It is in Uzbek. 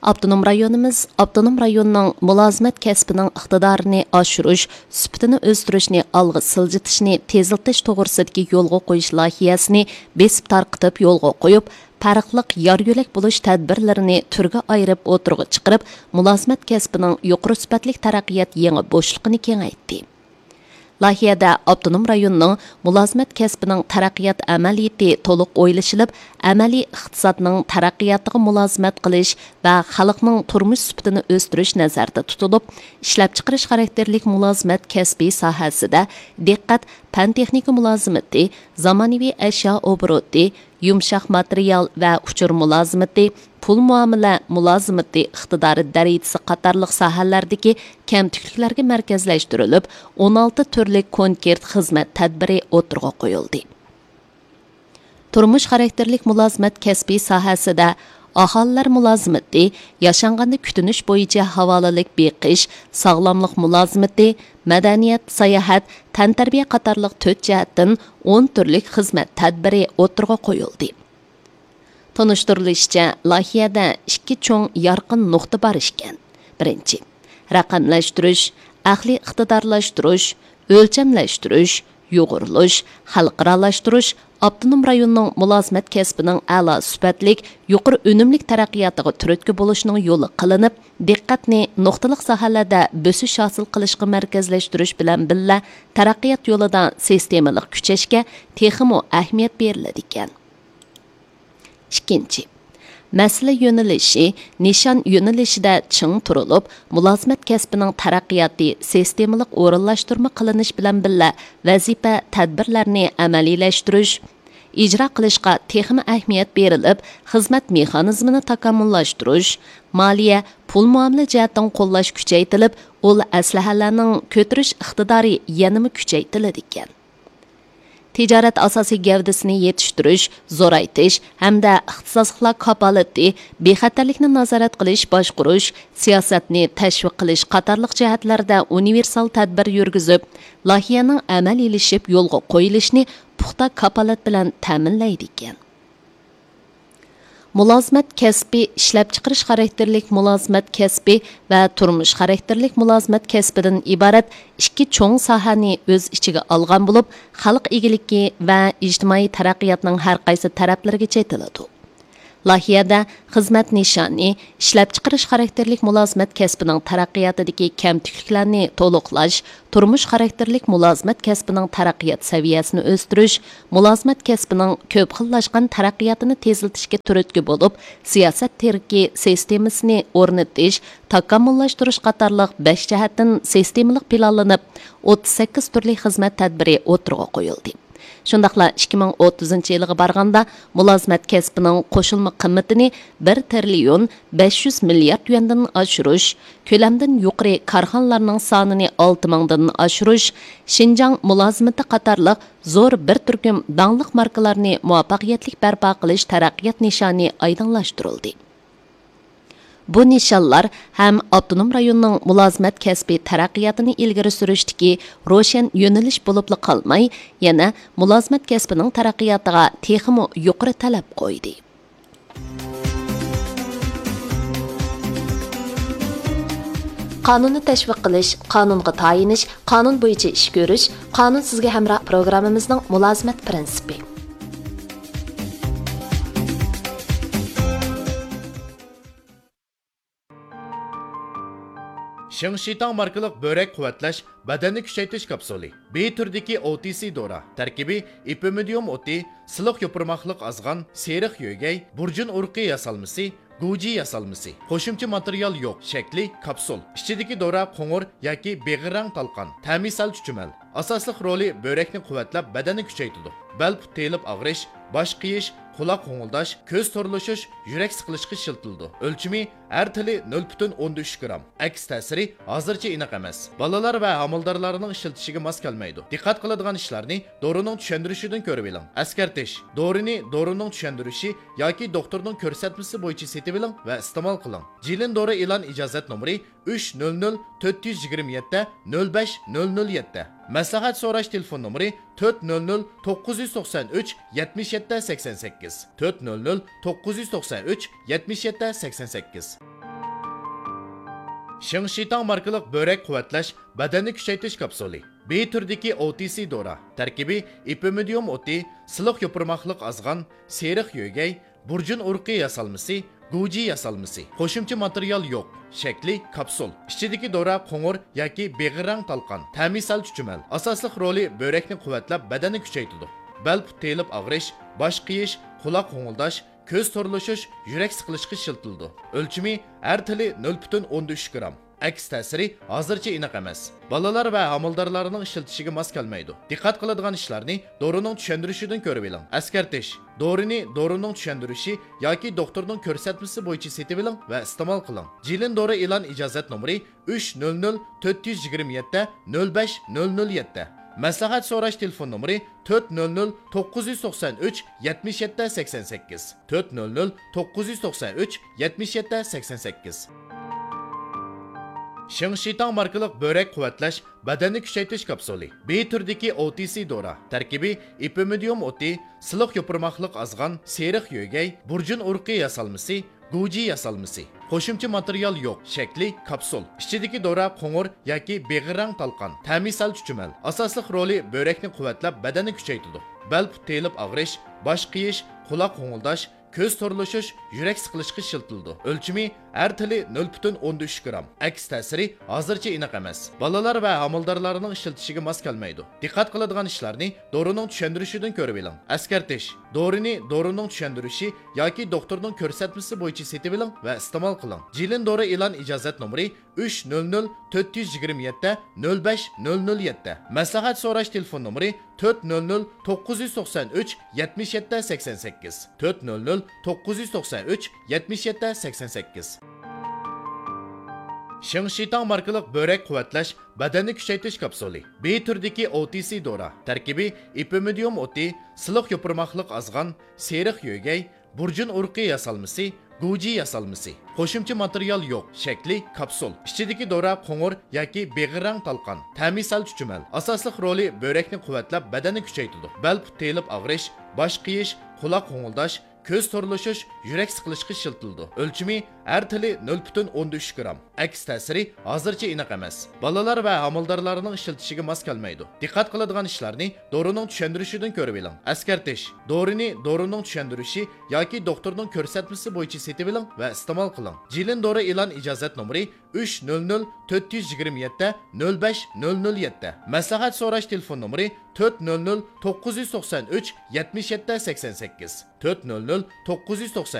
Avtonom rayonimiz avtonom rayonning mulozimat kasbining iqtidorini oshirish, sifatini o'stirishni olg'a siljitishni tezlatish to'g'risidagi yo'lga qo'yish loyihasini besib tarqitib yo'lga qo'yib, farqliq yor-yo'lak bo'lish tadbirlarini turga ayirib o'tirg'i chiqarib, mulozimat kasbining yuqori sifatli taraqqiyot yangi bo'shliqini kengaytdi. Loyihada avtonom rayonning mulozimat kasbining taraqqiyot amaliyati to'liq o'ylashilib, amaliy iqtisodning taraqqiyotiga mulozimat qilish va xalqning turmush sifatini o'stirish nazarda tutilib, ishlab chiqarish xarakterlik mulozimat kasbi sohasida diqqat fan texnika mulozimati, zamonaviy ashyo obroti, yumshoq material va uchur mulozimati, pul muomala mulozimati iqtidori darajasi qatorliq sohalardagi kamtikliklarga markazlashtirilib, 16 turli konkret xizmat tadbiri o'tirg'a qo'yildi. Turmush xarakterlik mulozimat kasbi sohasida aholilar mulozimati, yashanganda kutinish bo'yicha havolalik beqish, sog'lomlik mulozimati, madaniyat, sayohat, tantarbiya qatorliq 4 jihatdan 10 turli xizmat tadbiri o'tirg'a qo'yildi. Tanıştırılışça, loyihada 2 cho'ng yorqin nuqta bor ekan. Birinchi, raqamlashtirish, aqliy iqtidorlashtirish, o'lchamlashtirish, yo'g'irlash, xalqaralashtirish, avtonom rayonning mulozimat kasbining a'lo sifatlik, yuqori unumlik taraqqiyotiga turtki bo'lishining yo'li qilinib, diqqatni nuqtaliq sohalarda bo'sish hosil qilishga markazlashtirish bilan birga taraqqiyot yo'lida sistemalik kuchashga texmo ahamiyat beriladi ekan. Ikkinchi, masala yo'nalishi, nishon yo'nalishida ching turilib, mulozimat kasbining taraqqiyoti sistemalik o'rinlashtirma qilinish bilan birga vazifa tadbirlarni amaliylashtirish, ijro qilishga texnik ahamiyat berilib, xizmat mexanizmini takomillashtirish, moliya, pul muomala jihatdan qo'llash kuchaytirilib, ul aslahalarning ko'tirish iqtidori yanada kuchaytiriladi ekan. Tijorat asosiy gavdasini yetishtirish, zo'raytish hamda ixtisosliklar kapolati, bexatarlikni nazorat qilish, boshqarish, siyosatni tashviq qilish qatorliq jihatlarda universal tadbir yurgizib, loyihaning amaliylashish yo'lga qo'yilishini puxta kapolat bilan ta'minlaydi ekan. Mulozimat kasbi, ishlab chiqarish xarakterlik mulozimat kasbi va turmush xarakterlik mulozimat kasbidan iborat 2 cho'ng sohani o'z ichiga olgan bo'lib, xalq egiligi va ijtimoiy taraqqiyotning har qaysi taraflariga chetiladi. Loyihada xizmat nishoni, ishlab chiqarish xarakterlik mulozimat kasbining taraqqiyotidagi kamtikliklarni to'liqlash, turmush xarakterlik mulozimat kasbining taraqqiyot saviyasini o'stirish, mulozimat kasbining ko'p xillashgan taraqqiyotini tezlatishga turtki bo'lib, siyosat terki sistemasini o'rnatish, takomillashtirish qatorliq 5 jihatdan sistemalik planlanib, 38 turli xizmat tadbiri o'tirg'a qo'yildi. Shundaqla 2030-yilga barganda mulozimat kasbining qo'shilma qimmatini 1 trillion 500 milliard yuandan oshirish, ko'lamdan yuqori korxonalarning sonini 6 mingdan oshirish, Xinjiang mulozimati qatorliq zo'r bir turkum dangliq markalarni muvaffaqiyatli barpo qilish taraqqiyot nishoni oydinlashtirildi. Bu nishonlar ham avtonom rayonning mulozimat kasbi taraqqiyotini ilgari surishdagi ro'shan yo'nalish bo'lib qolmay, yana mulozimat kasbining taraqqiyotiga texmo yuqori talab qo'ydi. Qonunni tashviq qilish, qonunga tayinish, qonun bo'yicha ish ko'rish, qonun sizga hamroh programmamizning mulozimat prinsipi. Shingshitang markalik börek quvvatlash, badanni kuchaytirish kapsuli. B turdagi OTC dora. Tarkibi ipimidium oti, siliq yopirmoqliq azg'an, seriq yo'gay, burjun urqi yasalmasi, guji yasalmasi. Qo'shimcha material yo'q, shakli kapsul. Ichidagi dora qo'ng'ir yoki beg'irang talqon. Ta'misal chuchumal. Asosli roli börekni quvvatlab, badanni kuchaytiradi. Bel telib og'rish, bosh qiyish, quloq qo'ng'ildash, ko'z to'rlashish, yurak siqilishga shiltildi. O'lchimi har tili 0.13 gram. Aks ta'siri hozircha aniq emas. Bolalar va homildorlarning ishiltishiga mos kelmaydi. Diqqat qiladigan ishlarni dorining tushuntirishidan ko'rib oling. Askartish, dorini dorining tushuntirishi yoki doktorning ko'rsatmasi bo'yicha setib oling va iste'mol qiling. Jilin dori e'lon ijozat nomeri 300 427 05007. Maslahat so'rash telefon nomeri 400 993 77 88. 400 993 77 88. Shingshitang markalik börek quvvatlash, badanni kuchaytirish kapsuli. B turdagi OTC dora. Tarkibi ipimidium oti, siliq yopirmoqliq azg'an, seriq yo'gay, burjun urqi yasalmasi, guji yasalmasi. Qo'shimcha material yo'q. Shakli kapsul. Ichidagi dora qo'ng'ir yoki beg'irang talqon. Ta'misal chuchumal. Asosli roli börekni quvvatlab, badanni kuchaytiradi. Bel put telib og'rish, bosh qiyish, quloq qo'ng'ildash, ko'z to'rlashish, yurak siqilishga shiltildi. O'lchimi har tili 0.3 gram. Aks ta'siri hozircha aniq emas. Bolalar va amaldorlarning ishiltishiga mos kelmaydi. Diqqat qiladigan ishlarni dorining tushuntirishidan ko'rib oling. Askartish. Dorini dorining tushuntirishi yoki doktorning ko'rsatmasi bo'yicha setib oling va iste'mol qiling. Jilin dori e'lon ijozat nomeri 300 427 05007. Maslahat so'rash telefon nomeri 400 993 77 88. 400 993 77 88. Shingshitang markalik börek quvvatlash, badanni kuchaytirish kapsuli. B turdagi OTC dora. Tarkibi ipimidium oti, siliq yopirmoqliq azg'an, seriq yo'gay, burjun urqi yasalmasi, guji yasalmasi. Qo'shimcha material yo'q. Shakli kapsul. Ichidagi dora qo'ng'ir yoki beg'irang talqon. Ta'misal chuchumal. Asosli roli börekni quvvatlab, badanni kuchaytiradi. Bel put telib og'rish, bosh qiyish, quloq qo'ng'ildash, ko'z to'rlashish, yurak siqilishga shiltildi. O'lchimi har tili 0.13 gram. Aks ta'siri hozircha aniq emas. Bolalar va amaldorlarning ishiltishiga mos kelmaydi. Diqqat qiladigan ishlarni dorining tushuntirishidan ko'rib oling. Askartish. Dorini dorining tushuntirishi yoki doktorning ko'rsatmasi bo'yicha setib oling va iste'mol qiling. Jilin dori e'lon ijozat nomeri 300 427 05007. Maslahat so'rash telefon nomeri 400 993 77 88. 400 993 77 88. Shingshitang markalik börek quvvatlash, badanni kuchaytirish kapsuli. B turdagi OTC dora. Tarkibi ipimidium oti, siliq yopirmoqliq azg'an, seriq yo'gay, burjun urqi yasalmasi, guji yasalmasi. Qo'shimcha material yo'q. Shakli kapsul. Ichidagi dora qo'ng'ir yoki beg'irang talqon. Ta'misal chuchumal. Asosli roli börekni quvvatlab, badanni kuchaytiradi. Bel put telib og'rish, bosh qiyish, quloq qo'ng'ildash, ko'z to'rlashish, yurak siqilishga shiltildi. O'lchimi har tili 0.13 gram. Aks ta'siri hozircha aniq emas. Bolalar va amaldorlarning ishiltishiga mos kelmaydi. Diqqat qiladigan ishlarni dorining tushuntirishidan ko'rib oling. Askartish. Dorini dorining tushuntirishi yoki doktorning ko'rsatmasi bo'yicha setib oling va iste'mol qiling. Jilin dori e'lon ijozat nomeri 300 427 05007. Maslahat so'rash telefon nomeri 400 993 77 88. 400 993